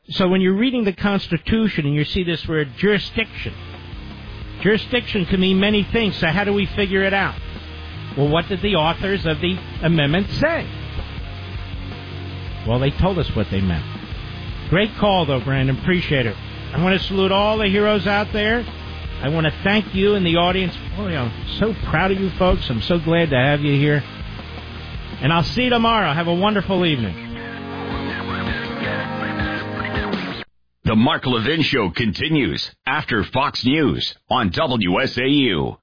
So when you're reading the Constitution and you see this word jurisdiction can mean many things, so how do we figure it out? Well, what did the authors of the amendment say? Well, they told us what they meant. Great call, though, Brandon. Appreciate it. I want to salute all the heroes out there. I want to thank you and the audience. Boy, I'm so proud of you folks. I'm so glad to have you here. And I'll see you tomorrow. Have a wonderful evening. The Mark Levin Show continues after Fox News on WSAU.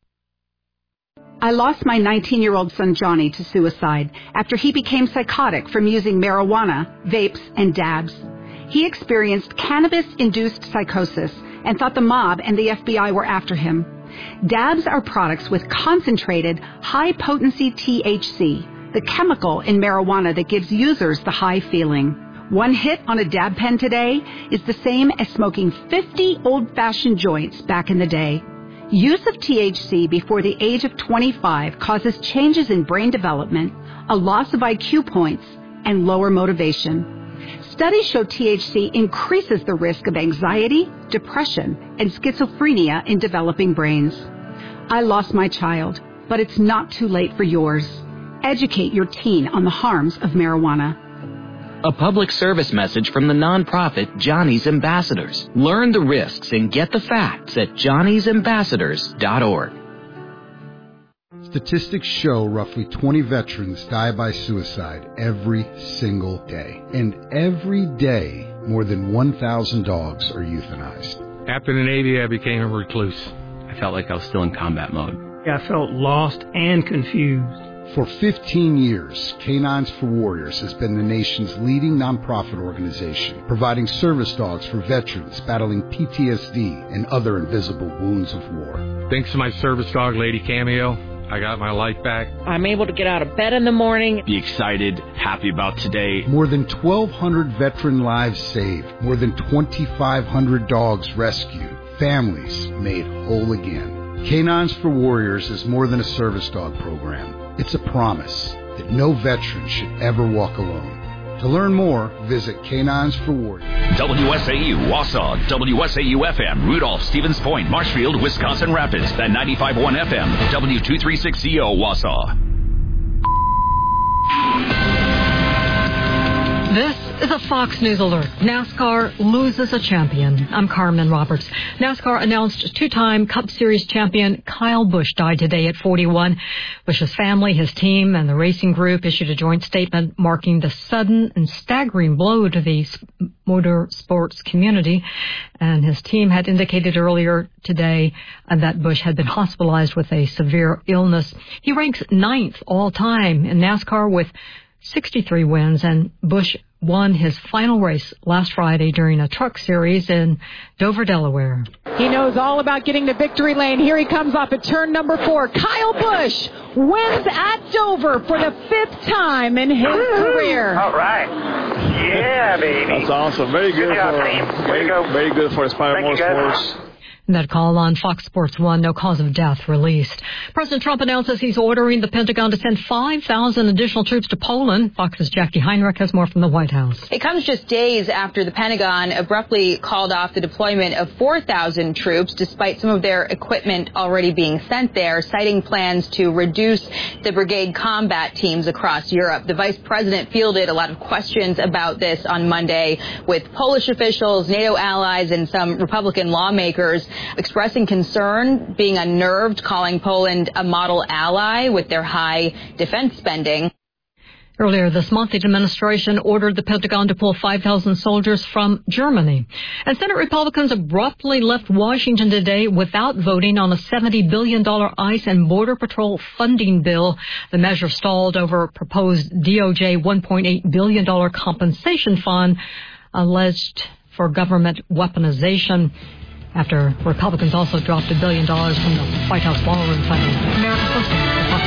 I lost my 19-year-old son Johnny to suicide after he became psychotic from using marijuana, vapes, and dabs. He experienced cannabis-induced psychosis and thought the mob and the FBI were after him. Dabs are products with concentrated, high-potency THC, the chemical in marijuana that gives users the high feeling. One hit on a dab pen today is the same as smoking 50 old-fashioned joints back in the day. Use of THC before the age of 25 causes changes in brain development, a loss of IQ points, and lower motivation. Studies show THC increases the risk of anxiety, depression, and schizophrenia in developing brains. I lost my child, but it's not too late for yours. Educate your teen on the harms of marijuana. A public service message from the nonprofit Johnny's Ambassadors. Learn the risks and get the facts at johnnysambassadors.org. Statistics show roughly 20 veterans die by suicide every single day. And every day, more than 1,000 dogs are euthanized. After the Navy, I became a recluse. I felt like I was still in combat mode. I felt lost and confused. For 15 years, Canines for Warriors has been the nation's leading nonprofit organization, providing service dogs for veterans battling PTSD and other invisible wounds of war. Thanks to my service dog, Lady Cameo, I got my life back. I'm able to get out of bed in the morning. Be excited, happy about today. More than 1,200 veteran lives saved, more than 2,500 dogs rescued, families made whole again. Canines for Warriors is more than a service dog program. It's a promise that no veteran should ever walk alone. To learn more, visit Canines for Warriors. WSAU, Wausau, WSAU FM, Rudolph, Stevens Point, Marshfield, Wisconsin Rapids, at 95.1 FM, W236CO, Wausau. This is a Fox News alert. NASCAR loses a champion. I'm Carmen Roberts. NASCAR announced two-time Cup Series champion Kyle Busch died today at 41. Busch's family, his team, and the racing group issued a joint statement marking the sudden and staggering blow to the motor sports community. And his team had indicated earlier today that Busch had been hospitalized with a severe illness. He ranks 9th all-time in NASCAR with 63 wins, and Busch won his final race last Friday during a truck series in Dover, Delaware. He knows all about getting to victory lane. Here he comes off at turn number 4. Kyle Busch wins at Dover for the 5th time in his career. All right. Yeah, baby. That's awesome. Very good very good for Aspire Motorsports. That call on Fox Sports 1, no cause of death released. President Trump announces he's ordering the Pentagon to send 5,000 additional troops to Poland. Fox's Jackie Heinrich has more from the White House. It comes just days after the Pentagon abruptly called off the deployment of 4,000 troops, despite some of their equipment already being sent there, citing plans to reduce the brigade combat teams across Europe. The vice president fielded a lot of questions about this on Monday, with Polish officials, NATO allies, and some Republican lawmakers expressing concern, being unnerved, calling Poland a model ally with their high defense spending. Earlier this month, the administration ordered the Pentagon to pull 5,000 soldiers from Germany. And Senate Republicans abruptly left Washington today without voting on a $70 billion ICE and Border Patrol funding bill. The measure stalled over a proposed DOJ $1.8 billion compensation fund alleged for government weaponization, after Republicans also dropped $1 billion from the White House ballroom funding. America First, Fox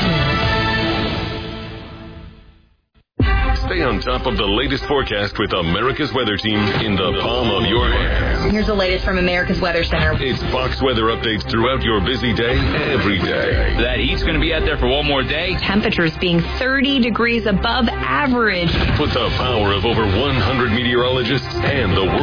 News. Stay on top of the latest forecast with America's Weather Team in the palm of your hand. Here's the latest from America's Weather Center. It's Fox weather updates throughout your busy day, every day. That heat's going to be out there for one more day. Temperatures being 30 degrees above average. Put the power of over 100 meteorologists and the world